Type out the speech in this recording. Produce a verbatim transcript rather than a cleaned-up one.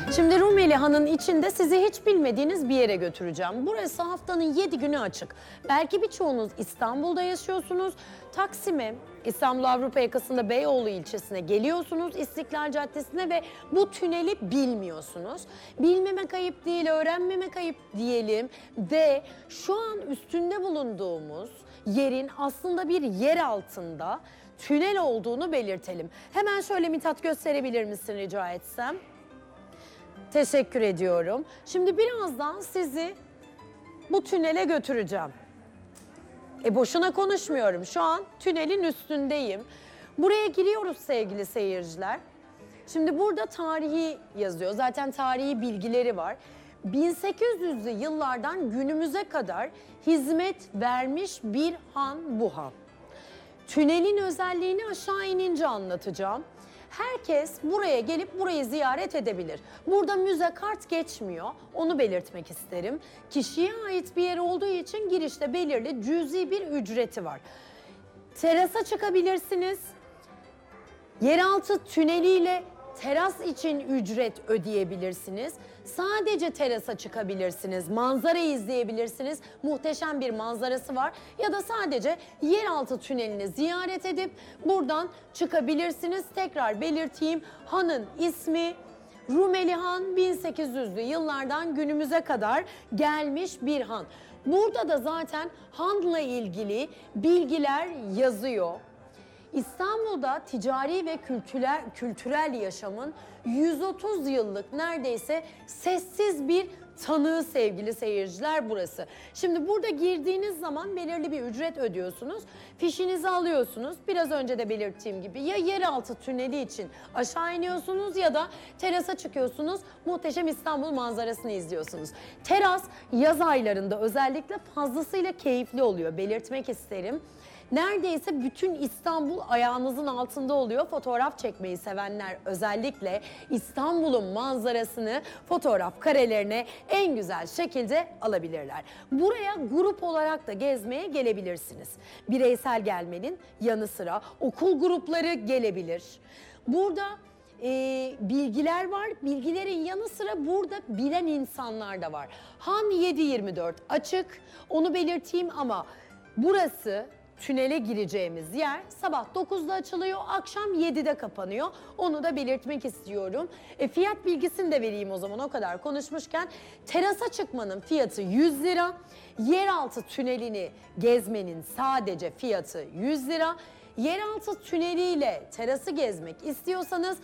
Şimdi Rumeli Han'ın içinde sizi hiç bilmediğiniz bir yere götüreceğim. Burası haftanın yedi günü açık. Belki birçoğunuz İstanbul'da yaşıyorsunuz. Taksim'e, İstanbul Avrupa yakasında Beyoğlu ilçesine geliyorsunuz, İstiklal Caddesi'ne ve bu tüneli bilmiyorsunuz. Bilmemek ayıp değil, öğrenmemek ayıp diyelim ve şu an üstünde bulunduğumuz yerin aslında bir yer altında tünel olduğunu belirtelim. Hemen şöyle Mithat gösterebilir misin rica etsem? Teşekkür ediyorum. Şimdi birazdan sizi bu tünele götüreceğim. E boşuna konuşmuyorum. Şu an tünelin üstündeyim. Buraya giriyoruz sevgili seyirciler. Şimdi burada tarihi yazıyor. Zaten tarihi bilgileri var. bin sekiz yüzlü yıllardan günümüze kadar hizmet vermiş bir han bu han. Tünelin özelliğini aşağı inince anlatacağım. Herkes buraya gelip burayı ziyaret edebilir. Burada müze kart geçmiyor, onu belirtmek isterim. Kişiye ait bir yer olduğu için girişte belirli cüzi bir ücreti var. Terasa çıkabilirsiniz. Yeraltı tüneliyle teras için ücret ödeyebilirsiniz. Sadece terasa çıkabilirsiniz, manzara izleyebilirsiniz. Muhteşem bir manzarası var. Ya da sadece yeraltı tünelini ziyaret edip buradan çıkabilirsiniz. Tekrar belirteyim, hanın ismi Rumeli Han, bin sekiz yüzlü yıllardan günümüze kadar gelmiş bir han. Burada da zaten hanla ilgili bilgiler yazıyor. İstanbul'da ticari ve kültürel, kültürel yaşamın yüz otuz yıllık neredeyse sessiz bir tanığı sevgili seyirciler burası. Şimdi burada girdiğiniz zaman belirli bir ücret ödüyorsunuz. Fişinizi alıyorsunuz. Biraz önce de belirttiğim gibi ya yeraltı tüneli için aşağı iniyorsunuz ya da terasa çıkıyorsunuz. Muhteşem İstanbul manzarasını izliyorsunuz. Teras yaz aylarında özellikle fazlasıyla keyifli oluyor. Belirtmek isterim. Neredeyse bütün İstanbul ayağınızın altında oluyor. Fotoğraf çekmeyi sevenler özellikle İstanbul'un manzarasını fotoğraf karelerine en güzel şekilde alabilirler. Buraya grup olarak da gezmeye gelebilirsiniz. Bireysel gelmenin yanı sıra okul grupları gelebilir. Burada e, bilgiler var. Bilgilerin yanı sıra burada bilen insanlar da var. Han yedi yirmi dört açık. Onu belirteyim ama burası tünele gireceğimiz yer sabah dokuzda açılıyor, akşam yedide kapanıyor. Onu da belirtmek istiyorum. E, fiyat bilgisini de vereyim o zaman o kadar konuşmuşken. Terasa çıkmanın fiyatı yüz lira. Yeraltı tünelini gezmenin sadece fiyatı yüz lira. Yeraltı tüneliyle terası gezmek istiyorsanız